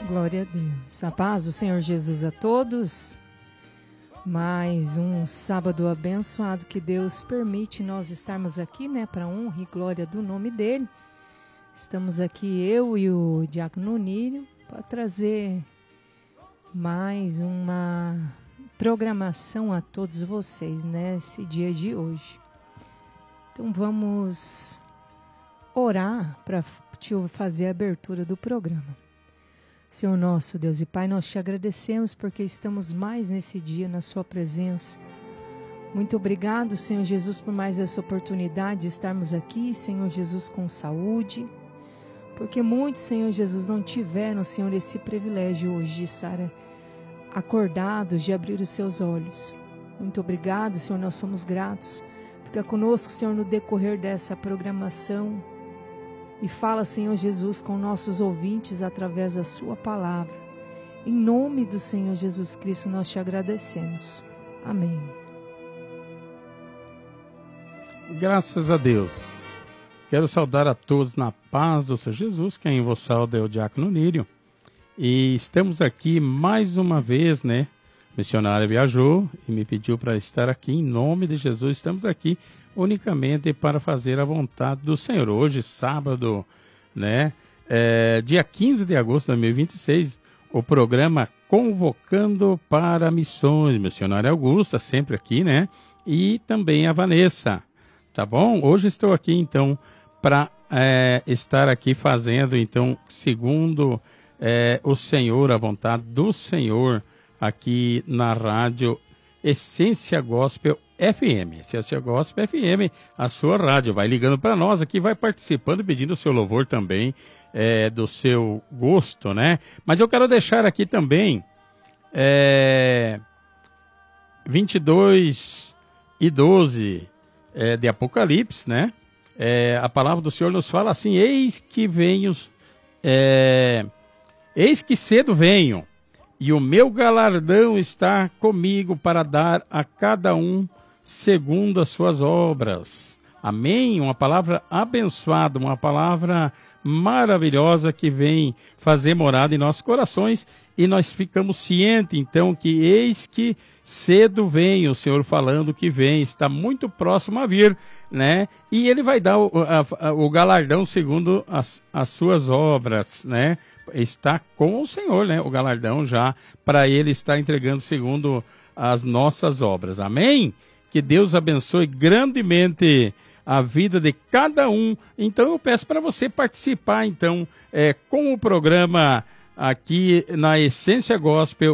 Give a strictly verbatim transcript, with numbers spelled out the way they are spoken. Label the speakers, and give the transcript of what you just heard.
Speaker 1: Glória a Deus. A paz do Senhor Jesus a todos. Mais um sábado abençoado que Deus permite nós estarmos aqui, né, para honra e glória do nome dele. Estamos aqui eu e o Diácono Nírio para trazer mais uma programação a todos vocês nesse dia de hoje. Então vamos orar para fazer a abertura do programa. Senhor nosso Deus e Pai, nós te agradecemos porque estamos mais nesse dia na sua presença. Muito obrigado, Senhor Jesus, por mais essa oportunidade de estarmos aqui, Senhor Jesus, com saúde. Porque muitos, Senhor Jesus, não tiveram, Senhor, esse privilégio hoje de estar acordados, de abrir os seus olhos. Muito obrigado, Senhor, nós somos gratos. Fica conosco, Senhor, no decorrer dessa programação. E fala, Senhor Jesus, com nossos ouvintes através da sua palavra. Em nome do Senhor Jesus Cristo, nós te agradecemos. Amém.
Speaker 2: Graças a Deus. Quero saudar a todos na paz do Senhor Jesus. Quem vos sauda é o Diácono Nírio. E estamos aqui mais uma vez, né? A missionária viajou e me pediu para estar aqui em nome de Jesus. Estamos aqui unicamente para fazer a vontade do Senhor. Hoje, sábado, né? É, dia quinze de agosto de dois mil e vinte e seis, o programa Convocando para Missões. Missionária Augusta, sempre aqui, né? E também a Vanessa, tá bom? Hoje estou aqui, então, para é, estar aqui fazendo, então, segundo é, o Senhor, a vontade do Senhor, aqui na rádio Essência Gospel F M, Essência Gospel F M, a sua rádio. Vai ligando para nós aqui, vai participando, pedindo o seu louvor também, é, do seu gosto, né? Mas eu quero deixar aqui também é, vinte e dois e doze é, de Apocalipse, né? É, a palavra do Senhor nos fala assim: eis que venho, é, eis que cedo venho, e o meu galardão está comigo para dar a cada um segundo as suas obras. Amém? Uma palavra abençoada, uma palavra maravilhosa que vem fazer morada em nossos corações, e nós ficamos cientes, então, que eis que cedo vem, o Senhor falando que vem, está muito próximo a vir, né? E Ele vai dar o, a, o galardão segundo as, as suas obras, né? Está com o Senhor, né? O galardão já para Ele estar entregando segundo as nossas obras. Amém? Que Deus abençoe grandemente a vida de cada um. Então eu peço para você participar, então, é, com o programa aqui na Essência Gospel